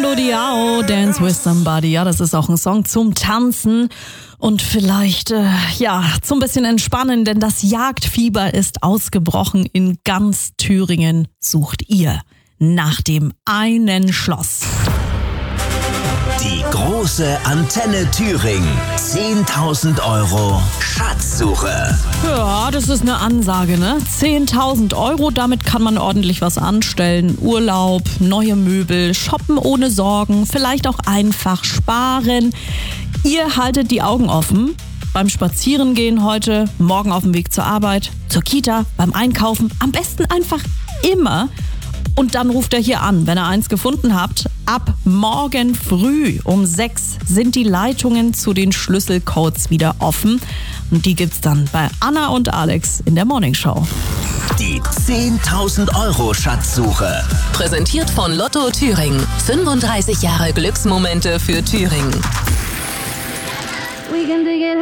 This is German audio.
Mando Diao, Dance with Somebody. Ja, das ist auch ein Song zum Tanzen und vielleicht, zum bisschen entspannen, denn das Jagdfieber ist ausgebrochen. In ganz Thüringen sucht ihr nach dem einen Schloss. Die große Antenne Thüringen. 10.000 € Schatzsuche. Ja, das ist eine Ansage, ne? 10.000 €, damit kann man ordentlich was anstellen. Urlaub, neue Möbel, shoppen ohne Sorgen, vielleicht auch einfach sparen. Ihr haltet die Augen offen. Beim Spazierengehen heute, morgen auf dem Weg zur Arbeit, zur Kita, beim Einkaufen. Am besten einfach immer. Und dann ruft er hier an, wenn ihr eins gefunden habt. Ab morgen früh um 6 sind die Leitungen zu den Schlüsselcodes wieder offen. Und die gibt's dann bei Anna und Alex in der Morning Show. Die 10.000 € Schatzsuche. Präsentiert von Lotto Thüringen. 35 Jahre Glücksmomente für Thüringen.